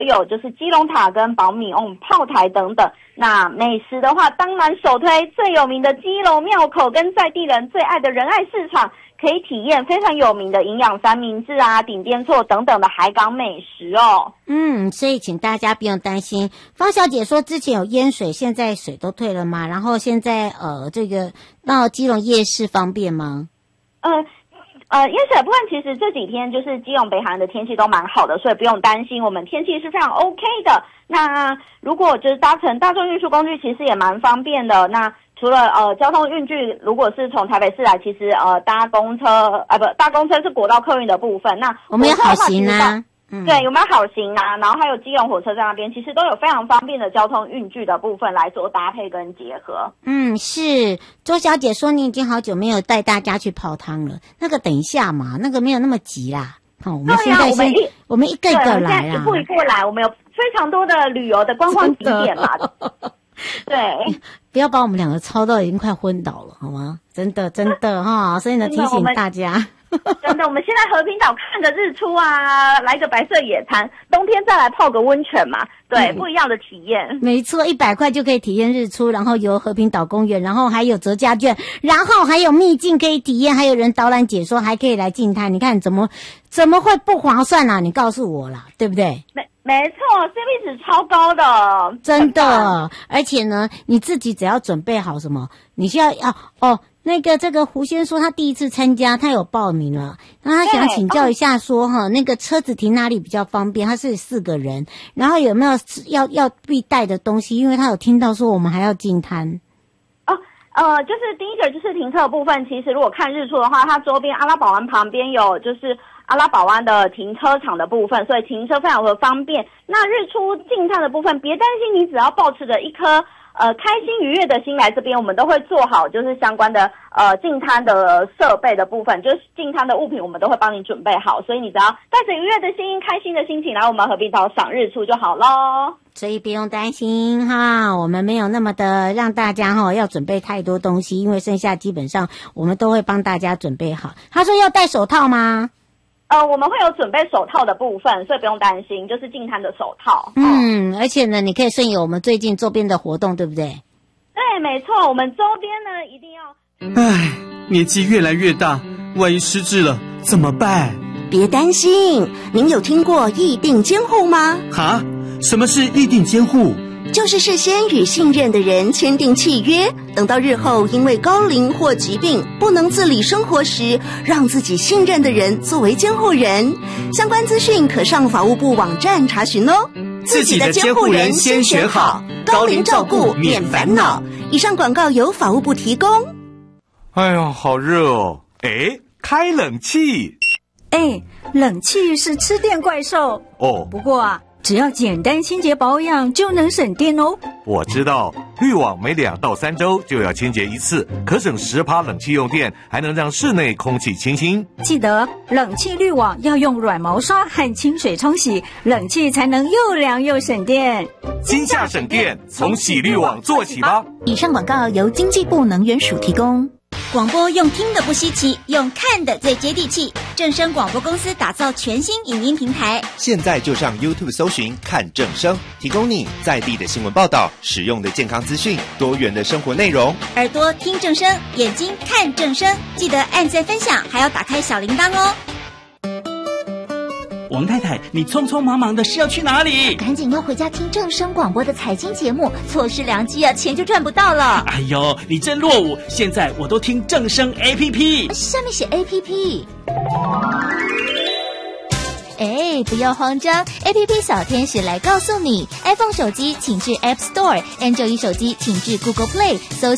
有就是基隆塔跟宝米炮台等等。那美食的话，当然首推最有名的基隆庙口跟在地人最爱的仁爱市场，可以体验非常有名的营养三明治啊、顶边错等等的海港美食哦。 所以请大家不用担心。方小姐说之前有淹水，现在水都退了吗？然后现在这个到基隆夜市方便吗？ 淹水的部分其实这几天就是基隆北海岸的天气都蛮好的，所以不用担心，我们天气是非常 OK 的。那如果就是搭乘大众运输工具，其实也蛮方便的。那除了交通运具，如果是从台北市来，其实搭公车搭公车是国道客运的部分。那我们有好行啊。 对，有没有好行啊？然后还有基隆火车站那边，其实都有非常方便的交通运具的部分来做搭配跟结合。 是。周小姐说你已经好久没有带大家去泡汤了，那个等一下嘛，那个没有那么急啦。我们现在我们一个一个来啦， 一步一步来，我们有非常多的旅游的观光景点嘛。对， 不要把我们两个操到已经快昏倒了，好吗？真的哈，所以呢，提醒大家。 真的，我们现在和平岛看个日出啊，来个白色野餐，冬天再来泡个温泉嘛，对，不一样的体验。没错 ，100块就可以体验日出，然后游和平岛公园，然后还有折价券，然后还有秘境可以体验，还有人导览解说，还可以来净滩。你看怎么会不划算啊？你告诉我啦，对不对？ 没错 ，CP 值超高的， 真的。而且呢，你自己只要准备好什么，你需要这个胡先说他第一次参加，他有报名了，那他想请教一下说那个车子停哪里比较方便？他是4个人，然后有没有要必带的东西？因为他有听到说我们还要进滩。 就是第一个就是停车的部分，其实如果看日出的话，它周边阿拉堡湾旁边有就是阿拉堡湾的停车场的部分，所以停车非常的方便。那日出进滩的部分，别担心，你只要抱持着一颗开心愉悦的心来这边，我们都会做好就是相关的进滩的设备的部分，就是进滩的物品我们都会帮你准备好，所以你只要带着愉悦的心、开心的心情来我们和平岛赏日出就好咯。 所以不用担心哈，我们没有那么的让大家要准备太多东西，因为剩下基本上我们都会帮大家准备好。他说要戴手套吗？ 我们会有准备手套的部分，所以不用担心，就是净滩的手套。 而且呢，你可以顺应我们最近周边的活动，对不对？ 对，没错，我们周边呢一定要。 年纪越来越大，万一失智了怎么办？ 别担心，您有听过议定监护吗？ 哈？什么是议定监护？ 就是事先与信任的人签订契约，等到日后因为高龄或疾病不能自理生活时，让自己信任的人作为监护人。相关资讯可上法务部网站查询哦。 自己的监护人先选好，高龄照顾免烦恼。 以上广告由法务部提供。 哎呦，好热哦！开冷气。 冷气是吃电怪兽哦。 不过只要简单清洁保养就能省电哦。 我知道，滤网每2到3周就要清洁一次，可省10%冷气用电，还能让室内空气清新。 记得冷气滤网要用软毛刷和清水冲洗，冷气才能又凉又省电。 今夏省电，从洗滤网做起吧。 以上广告由经济部能源署提供。 广播用听的不稀奇，用看的最接地气。正声广播公司打造全新影音平台， 现在就上 YouTube 搜寻看正声，提供你在地的新闻报道、实用的健康资讯、多元的生活内容。 耳朵听正声，眼睛看正声，记得按赞分享，还要打开小铃铛哦。 王太太，你匆匆忙忙的是要去哪里？ 赶紧要回家听正声广播的财经节目，错失良机啊，钱就赚不到了。 哎呦，你真落伍！现在我都听正声 APP， 下面写 APP。不要慌张 ，APP 小天使来告诉你 ，iPhone 手机请至 App Store， Android 手机请至 Google Play 搜